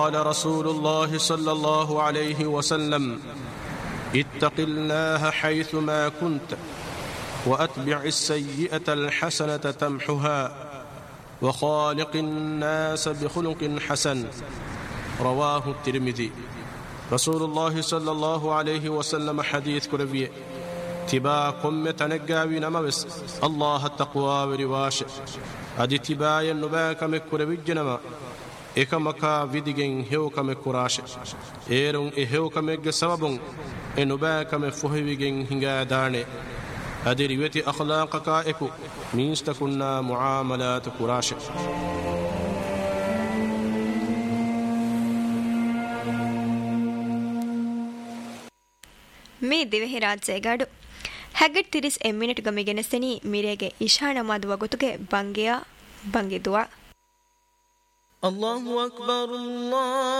قال رسول الله صلى الله عليه وسلم اتق الله حيثما كنت وأتبع السيئة الحسنة تمحها وخالق الناس بخلق حسن رواه الترمذي. رسول الله صلى الله عليه وسلم حديث كربيه تبا قم تنقاوي نمبس الله التقوى ورواش ادي تبا ينباك مكربي جنما ekama vidigen hewkame kurashe erun e hewkamegge sababun e nubakame fohivigen hinga dane adiri weti akhlaqaka eku minstakunna muamalat kurashe. me devehi rajye gadu haget 30 minute gamigeneseni mirege ishana madu wagotuge bange dua. الله أكبر الله